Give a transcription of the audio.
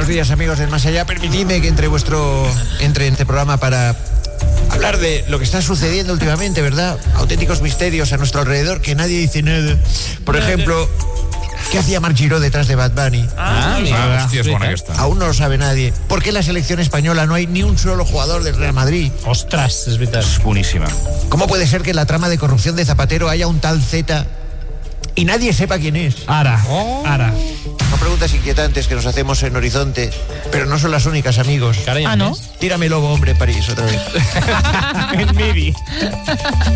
días, amigos del Más Allá. Permitidme que entre en este programa para hablar de lo que está sucediendo últimamente, ¿verdad? Auténticos misterios a nuestro alrededor que nadie dice nada. Por ejemplo, ¿qué hacía Marc Giró detrás de Bad Bunny? Hostia, es buena que está. Aún no lo sabe nadie. ¿Por qué en la selección española no hay ni un solo jugador del Real Madrid? Ostras, es veritat. Es buenísima. ¿Cómo puede ser que en la trama de corrupción de Zapatero haya un tal Z y nadie sepa quién es? Ara. Son preguntas inquietantes que nos hacemos en Horizonte, pero no son las únicas, amigos. Carai, Ah, no? Tírame lobo, hombre, París, otra vez. En Midi.